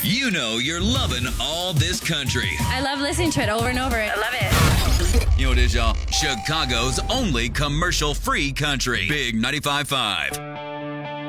You know you're loving all this country. I love listening to it over and over. I love it. You know what it is, y'all? Chicago's only commercial-free country. Big 95.5.